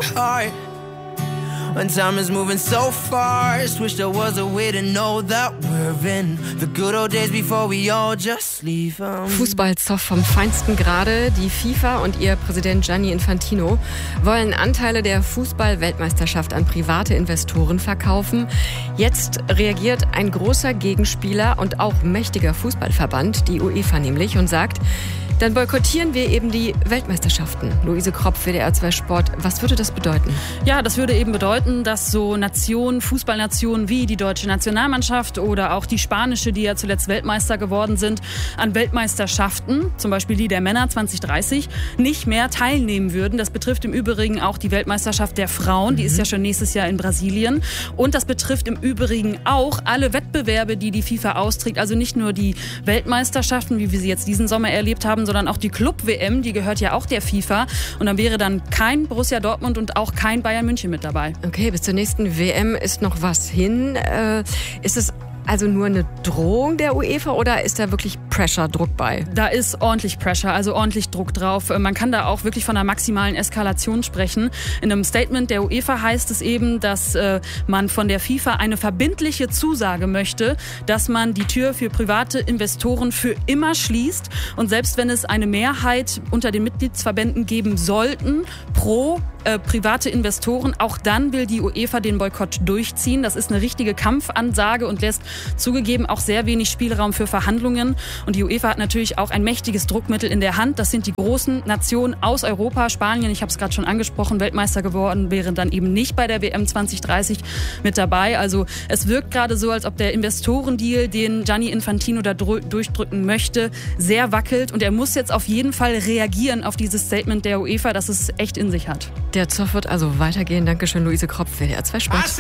hard. When time is moving so fast, wish there was a way to know that we're in the good old days before we all just leave. Fußballzoff vom feinsten Grade. Die FIFA und ihr Präsident Gianni Infantino wollen Anteile der Fußball-Weltmeisterschaft an private Investoren verkaufen. Jetzt reagiert ein großer Gegenspieler und auch mächtiger Fußballverband, die UEFA nämlich, und sagt, dann boykottieren wir eben die Weltmeisterschaften. Luise Kropf, WDR 2 Sport. Was würde das bedeuten? Ja, das würde eben bedeuten, dass so Nationen, Fußballnationen wie die deutsche Nationalmannschaft oder auch die spanische, die ja zuletzt Weltmeister geworden sind, an Weltmeisterschaften, zum Beispiel die der Männer 2030, nicht mehr teilnehmen würden. Das betrifft im Übrigen auch die Weltmeisterschaft der Frauen. Die ist ja schon nächstes Jahr in Brasilien. Und das betrifft im Übrigen auch alle Wettbewerbe, die die FIFA austrägt. Also nicht nur die Weltmeisterschaften, wie wir sie jetzt diesen Sommer erlebt haben, sondern auch die Club-WM, die gehört ja auch der FIFA. Und dann wäre dann kein Borussia Dortmund und auch kein Bayern München mit dabei. Okay, bis zur nächsten WM ist noch was hin. Ist es also nur eine Drohung der UEFA oder ist da wirklich Pressure, Druck bei? Da ist ordentlich Pressure, also ordentlich Druck drauf. Man kann da auch wirklich von einer maximalen Eskalation sprechen. In einem Statement der UEFA heißt es eben, dass man von der FIFA eine verbindliche Zusage möchte, dass man die Tür für private Investoren für immer schließt. Und selbst wenn es eine Mehrheit unter den Mitgliedsverbänden geben sollten, pro private Investoren, auch dann will die UEFA den Boykott durchziehen. Das ist eine richtige Kampfansage und lässt zugegeben auch sehr wenig Spielraum für Verhandlungen. Und die UEFA hat natürlich auch ein mächtiges Druckmittel in der Hand. Das sind die großen Nationen aus Europa. Spanien, ich habe es gerade schon angesprochen, Weltmeister geworden, wäre dann eben nicht bei der WM 2030 mit dabei. Also es wirkt gerade so, als ob der Investorendeal, den Gianni Infantino da durchdrücken möchte, sehr wackelt. Und er muss jetzt auf jeden Fall reagieren auf dieses Statement der UEFA, dass es echt in sich hat. Der Zoff wird also weitergehen. Dankeschön, Luise Kropf, WDR 2 Sport.